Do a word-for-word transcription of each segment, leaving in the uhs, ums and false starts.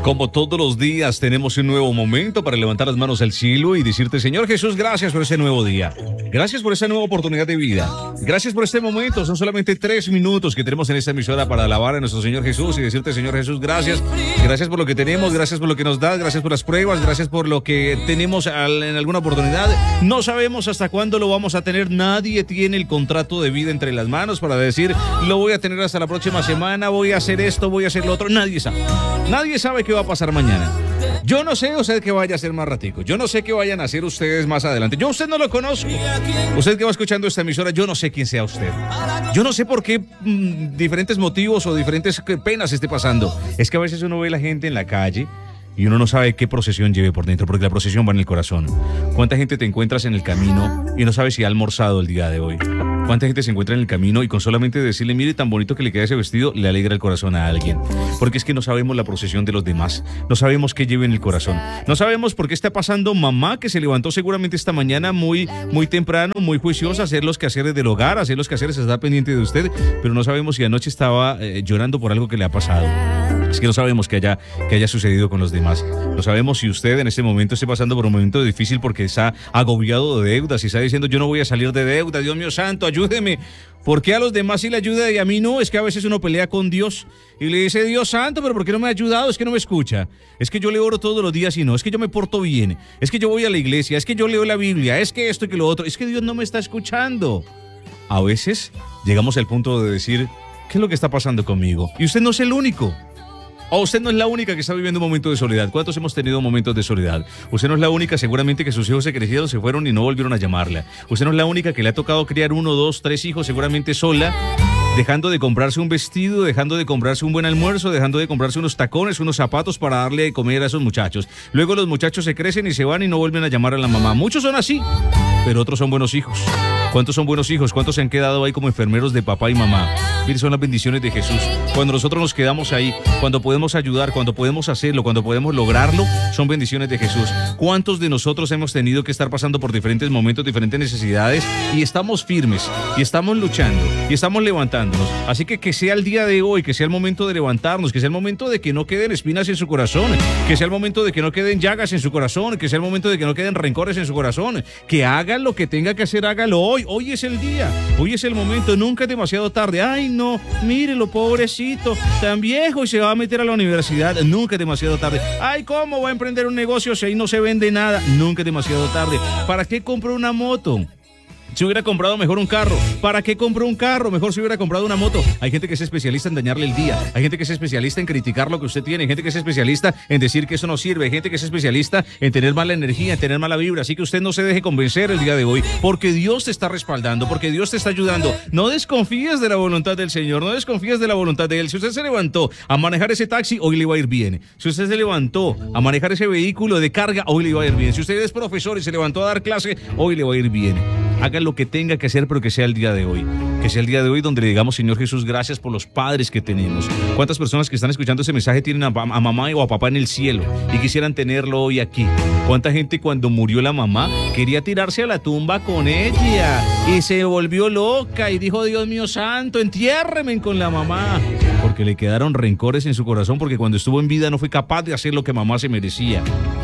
Como todos los días tenemos un nuevo momento para levantar las manos al cielo y decirte, Señor Jesús, gracias por ese nuevo día. Gracias por esa nueva oportunidad de vida. Gracias por este momento. Son solamente tres minutos que tenemos en esta emisora para alabar a nuestro Señor Jesús y decirte, Señor Jesús, gracias. Gracias por lo que tenemos, gracias por lo que nos das, gracias por las pruebas, gracias por lo que tenemos al, en alguna oportunidad. No sabemos hasta cuándo lo vamos a tener. Nadie tiene el contrato de vida entre las manos para decir, lo voy a tener hasta la próxima semana, voy a hacer esto, voy a hacer lo otro. Nadie sabe. Nadie sabe qué va a pasar mañana. Yo no sé usted qué vaya a hacer más ratico. Yo no sé qué vayan a hacer ustedes más adelante. Yo a usted no lo conozco. Usted que va escuchando esta emisora, yo no sé quién sea usted. Yo no sé por qué mmm, diferentes motivos o diferentes penas esté pasando. Es que a veces uno ve a la gente en la calle y uno no sabe qué procesión lleve por dentro, porque la procesión va en el corazón. ¿Cuánta gente te encuentras en el camino y no sabes si ha almorzado el día de hoy? ¿Cuánta gente se encuentra en el camino y con solamente decirle, mire tan bonito que le queda ese vestido, le alegra el corazón a alguien? Porque es que no sabemos la procesión de los demás, no sabemos qué lleva en el corazón, no sabemos por qué está pasando mamá que se levantó seguramente esta mañana muy, muy temprano, muy juiciosa, a hacer los quehaceres del hogar, a hacer los quehaceres, está pendiente de usted, pero no sabemos si anoche estaba eh, llorando por algo que le ha pasado. Es que no sabemos qué haya, qué haya sucedido con los demás. No sabemos si usted en este momento esté pasando por un momento difícil porque está agobiado de deudas y está diciendo, yo no voy a salir de deuda, Dios mío santo, ayúdeme. ¿Por qué a los demás sí le ayuda y a mí no? Es que a veces uno pelea con Dios y le dice, Dios santo, pero ¿por qué no me ha ayudado? Es que no me escucha. Es que yo le oro todos los días y no. Es que yo me porto bien. Es que yo voy a la iglesia. Es que yo leo la Biblia. Es que esto y que lo otro. Es que Dios no me está escuchando. A veces llegamos al punto de decir, ¿qué es lo que está pasando conmigo? Y usted no es el único. O usted no es la única que está viviendo un momento de soledad. ¿Cuántos hemos tenido momentos de soledad? Usted no es la única, seguramente que sus hijos se crecieron, se fueron y no volvieron a llamarla. Usted no es la única que le ha tocado criar uno, dos, tres hijos, seguramente sola, dejando de comprarse un vestido, dejando de comprarse un buen almuerzo, dejando de comprarse unos tacones, unos zapatos para darle de comer a esos muchachos. Luego los muchachos se crecen y se van y no vuelven a llamar a la mamá. Muchos son así, pero otros son buenos hijos. ¿Cuántos son buenos hijos? ¿Cuántos se han quedado ahí como enfermeros de papá y mamá? Mire, son las bendiciones de Jesús. Cuando nosotros nos quedamos ahí, cuando podemos ayudar, cuando podemos hacerlo, cuando podemos lograrlo, son bendiciones de Jesús. ¿Cuántos de nosotros hemos tenido que estar pasando por diferentes momentos, diferentes necesidades y estamos firmes, y estamos luchando, y estamos levantándonos? Así que que sea el día de hoy, que sea el momento de levantarnos, que sea el momento de que no queden espinas en su corazón, que sea el momento de que no queden llagas en su corazón, que sea el momento de que no queden rencores en su corazón, que haga lo que tenga que hacer, hágalo hoy. Hoy es el día, hoy es el momento, nunca es demasiado tarde. Ay, no, mírelo, pobrecito, tan viejo y se va a meter a la universidad. Nunca es demasiado tarde. Ay, ¿cómo va a emprender un negocio si ahí no se vende nada? Nunca es demasiado tarde. ¿Para qué compró una moto? Si hubiera comprado mejor un carro. ¿Para qué compró un carro? Mejor si hubiera comprado una moto. Hay gente que es especialista en dañarle el día. Hay gente que es especialista en criticar lo que usted tiene. Hay gente que es especialista en decir que eso no sirve. Hay gente que es especialista en tener mala energía, en tener mala vibra. Así que usted no se deje convencer el día de hoy, porque Dios te está respaldando, porque Dios te está ayudando. No desconfíes de la voluntad del Señor. No desconfíes de la voluntad de Él. Si usted se levantó a manejar ese taxi, hoy le va a ir bien. Si usted se levantó a manejar ese vehículo de carga, hoy le va a ir bien. Si usted es profesor y se levantó a dar clase, hoy le va a ir bien. Haga lo que tenga que hacer, pero que sea el día de hoy. Que sea el día de hoy donde le digamos, Señor Jesús, gracias por los padres que tenemos. ¿Cuántas personas que están escuchando ese mensaje tienen a, a mamá o a papá en el cielo y quisieran tenerlo hoy aquí? ¿Cuánta gente cuando murió la mamá quería tirarse a la tumba con ella y se volvió loca y dijo, Dios mío santo, entiérreme con la mamá? Porque le quedaron rencores en su corazón, porque cuando estuvo en vida no fue capaz de hacer lo que mamá se merecía.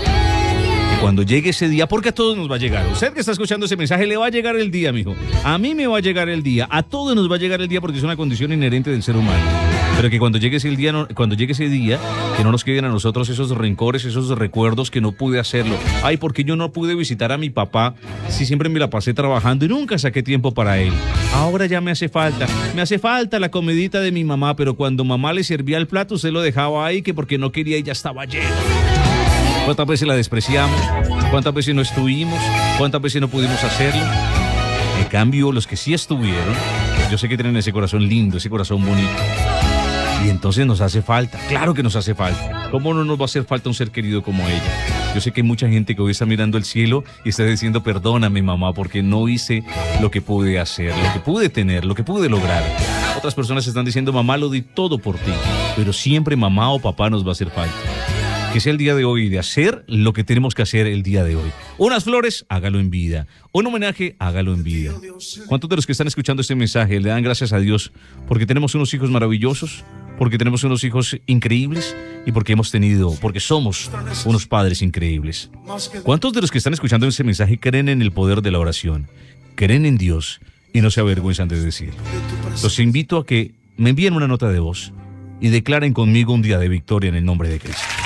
Cuando llegue ese día, porque a todos nos va a llegar. Usted que está escuchando ese mensaje, le va a llegar el día, mijo. A mí me va a llegar el día. A todos nos va a llegar el día, porque es una condición inherente del ser humano. Pero que cuando llegue ese día, no, cuando llegue ese día, que no nos queden a nosotros esos rencores, esos recuerdos que no pude hacerlo. Ay, porque yo no pude visitar a mi papá si siempre me la pasé trabajando y nunca saqué tiempo para él. Ahora ya me hace falta. Me hace falta la comidita de mi mamá, pero cuando mamá le servía el plato, usted lo dejaba ahí, que porque no quería y ya estaba lleno. ¿Cuántas veces la despreciamos? ¿Cuántas veces no estuvimos? ¿Cuántas veces no pudimos hacerlo? En cambio, los que sí estuvieron, yo sé que tienen ese corazón lindo, ese corazón bonito. Y entonces nos hace falta. Claro que nos hace falta. ¿Cómo no nos va a hacer falta un ser querido como ella? Yo sé que hay mucha gente que hoy está mirando el cielo y está diciendo, perdóname, mamá, porque no hice lo que pude hacer, lo que pude tener, lo que pude lograr. Otras personas están diciendo, mamá, lo di todo por ti. Pero siempre mamá o papá nos va a hacer falta. Que sea el día de hoy de hacer lo que tenemos que hacer el día de hoy. Unas flores, hágalo en vida. Un homenaje, hágalo en vida. ¿Cuántos de los que están escuchando este mensaje le dan gracias a Dios porque tenemos unos hijos maravillosos? porque tenemos unos hijos increíbles y porque hemos tenido, porque somos unos padres increíbles. ¿Cuántos de los que están escuchando ese mensaje creen en el poder de la oración? Creen en Dios y no se avergüenzan de decir. Los invito a que me envíen una nota de voz y declaren conmigo un día de victoria en el nombre de Cristo.